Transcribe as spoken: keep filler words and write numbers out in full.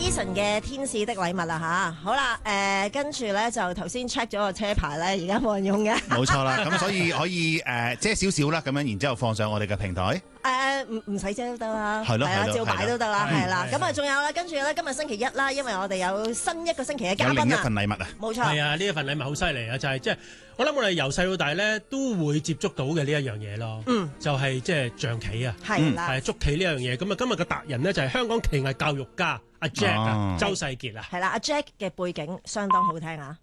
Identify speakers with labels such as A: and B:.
A: Eason 嘅天使的禮物啦吓，好啦，誒跟住咧就頭先 check 咗個車牌咧，而家冇人用嘅。
B: 冇錯啦，咁所以可以誒遮少少啦，咁樣然之後放上我哋嘅平台。
A: 誒唔唔使遮都得啦，
B: 係咯，
A: 係啦，照擺都得啦，係啦。咁啊，
C: 係
A: 仲有啦，跟住咧今日星期一啦，因為我哋有新一個星期嘅嘉
B: 有另一
A: 賓啊，
B: 份禮物啊，
A: 冇錯。
C: 係啊，呢一份禮物好犀利啊！就係即係我諗我哋由細到大咧都會接觸到嘅呢一樣嘢咯。
A: 嗯，
C: 就係即係象棋啊，
A: 係啦，
C: 係捉棋呢樣嘢。咁啊，今日嘅達人呢，就係香港棋藝教育家阿 Jack 啊，
B: 哦
C: 周世傑啊。
A: 係啦，阿 Jack 嘅背景相當好聽啊。